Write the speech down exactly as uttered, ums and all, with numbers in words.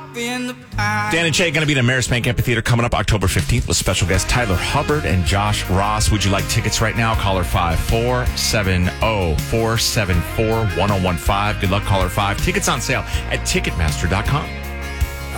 Dan and Shay going to be in Amerispank Amphitheater coming up October fifteenth with special guests Tyler Hubbard and Josh Ross. Would you like tickets right now? Caller five four seven zero, four seven four, one zero one five. Good luck, caller five. Tickets on sale at Ticketmaster dot com.